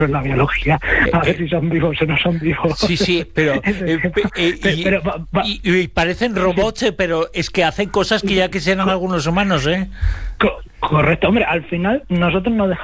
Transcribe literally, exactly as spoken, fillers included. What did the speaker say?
en la biología, a ver si son vivos o no son vivos. Sí, sí, pero... Eh, eh, y, pero va, va, y, y parecen robots, eh, pero es que hacen cosas que ya quisieran algunos humanos, ¿eh? Co- correcto, hombre, al final nosotros no dejamos